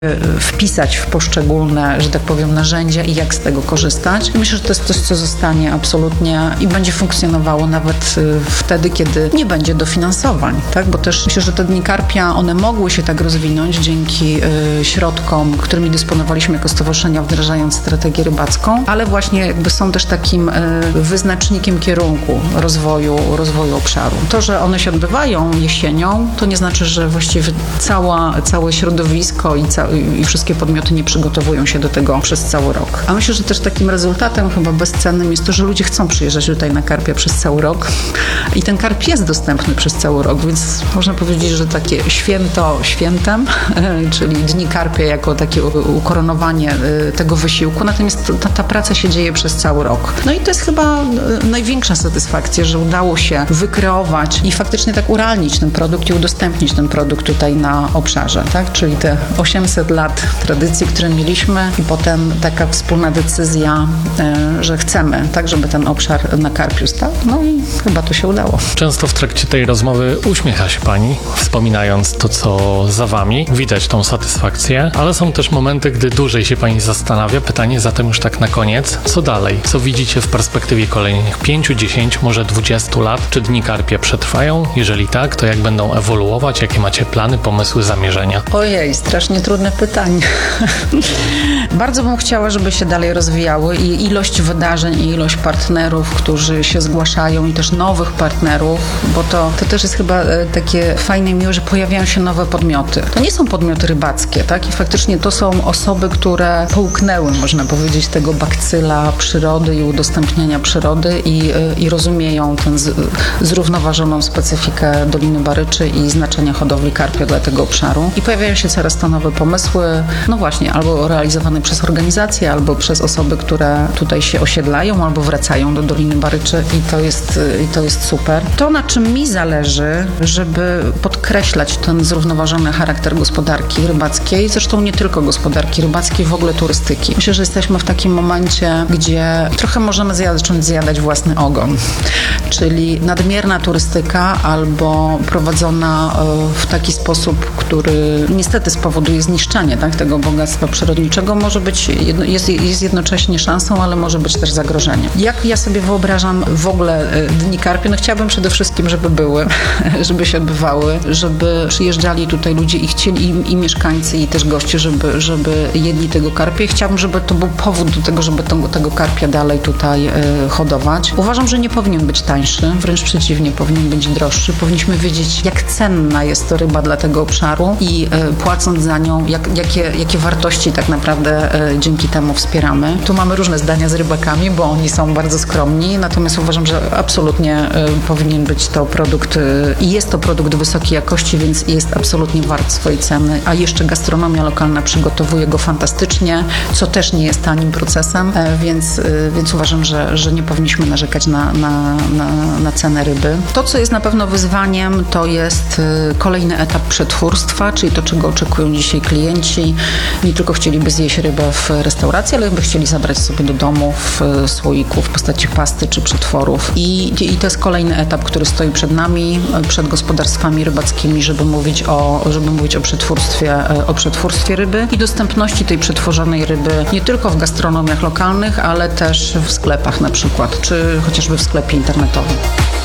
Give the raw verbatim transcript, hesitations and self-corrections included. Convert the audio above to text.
wpisać w poszczególne, że tak powiem, narzędzia i jak z tego korzystać. Myślę, że to jest coś, co zostanie absolutnie i będzie funkcjonowało nawet wtedy, kiedy nie będzie dofinansowań, tak? Bo też myślę, że te dni karpia, one mogły się tak rozwinąć dzięki y, środkom, którymi dysponowaliśmy jako stowarzyszenia, wdrażając strategię rybacką, ale właśnie jakby są też takim y, wyznacznikiem kierunku rozwoju, rozwoju obszaru. To, że one się odbywają jesienią, to nie znaczy, że właściwie cała, całe środowisko i, ca, i wszystkie podmioty nie przygotowują się do tego przez cały rok. A myślę, że też takim rezultatem chyba bezcennym jest to, że ludzie chcą przyjeżdżać tutaj na karpia przez cały rok i ten karp jest dostępny przez cały rok, więc można powiedzieć, że takie święto świętem, czyli dni karpia jako takie ukoronowanie tego wysiłku, natomiast ta, ta praca się dzieje przez cały rok. No i to jest chyba największa satysfakcja, że udało się wykreować i faktycznie tak urealnić ten produkt i udostępnić ten produkt tutaj na obszarze, tak? Czyli te osiemset lat tradycji, które mieliśmy i potem taka wspólna decyzja, że chcemy, tak, żeby ten obszar na karpiu stał. No i chyba to się udało. Często w trakcie tej rozmowy uśmiecha się Pani, wspominając to, co za Wami. Widać tą satysfakcję, ale są też momenty, gdy dłużej się Pani zastanawia. Pytanie zatem już tak na koniec. Co dalej? Co widzicie w perspektywie kolejnych pięciu, dziesięciu, może dwudziestu lat? Czy dni karpia przetrwają? Jeżeli tak, to jak będą ewoluować? Jakie macie plany, pomysły, zamierzenia? Ojej, strasznie trudne pytanie. Bardzo bym chciała, żeby się dalej rozwijały i ilość wydarzeń, i ilość partnerów, którzy się zgłaszają i też nowych partnerów, bo to, to też jest chyba takie fajne i miłe, że pojawiają się nowe podmioty. To nie są podmioty rybackie, tak? I faktycznie to są osoby, które połknęły, można powiedzieć, tego bakcyla przyrody i udostępniania przyrody i, i rozumieją tę z, zrównoważoną specyfikę Doliny Baryczy i znaczenia hodowli karpia dla tego obszaru. I pojawiają się coraz to nowe pomysły, no właśnie, albo realizowane przez organizacje, albo przez osoby, które tutaj się osiedlają, albo wracają do Doliny Baryczy i to jest, i to jest super. To, na czym mi zależy, żeby podkreślać ten zrównoważony charakter gospodarki rybackiej, zresztą nie tylko gospodarki rybackiej, w ogóle turystyki. Myślę, że jesteśmy w takim momencie, gdzie trochę możemy zacząć zjadać własny ogon, czyli nadmierna turystyka albo prowadzona w taki sposób, który niestety spowoduje zniszczenie, tak, tego bogactwa przyrodniczego, może być, jedno, jest, jest jednocześnie szansą, ale może być też zagrożeniem. Jak ja sobie wyobrażam w ogóle dni karpia? No chciałabym przede wszystkim, żeby były, żeby się odbywały, żeby przyjeżdżali tutaj ludzie i chcieli, i, i mieszkańcy, i też goście, żeby, żeby jedli tego karpia. I chciałabym, żeby to był powód do tego, żeby tego, tego karpia dalej tutaj y, hodować. Uważam, że nie powinien być tańszy, wręcz przeciwnie, powinien być droższy. Powinniśmy wiedzieć, jak cenna jest to ryba dla tego obszaru i y, płacąc za nią, jak, jakie, jakie wartości tak naprawdę y, dzięki temu wspieramy. Tu mamy różne zdania z rybakami, bo oni są bardzo skromni, natomiast uważam, że absolutnie y, powinien być to produkt y, i jest to produkt wysokiej jakości, więc jest absolutnie wart swojej ceny, a jeszcze gastronomia lokalna przygotowuje go fantastycznie, co też nie jest tanim procesem, y, więc, y, więc uważam, że, że nie powinniśmy narzekać na, na, na, na cenę ryby. To, co jest na pewno wyzwaniem, to jest y, kolejny etap przetwórstwa, czyli to, czego oczekują dzisiaj klienci. Nie tylko chcieliby zjeść rybę w restauracji, ale by chcieli zabrać sobie do domu w słoiku w postaci pasty czy przetworów. I, I to jest kolejny etap, który stoi przed nami, przed gospodarstwami rybackimi, żeby mówić o, żeby mówić o przetwórstwie, o przetwórstwie ryby i dostępności tej przetworzonej ryby nie tylko w gastronomiach lokalnych, ale też w sklepach na przykład, czy chociażby w sklepie internetowym.